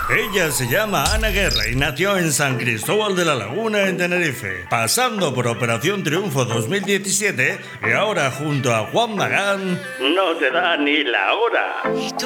Ella se llama Ana Guerra y nació en San Cristóbal de la Laguna, en Tenerife, pasando por Operación Triunfo 2017 y ahora junto a Juan Magán no te da ni la hora.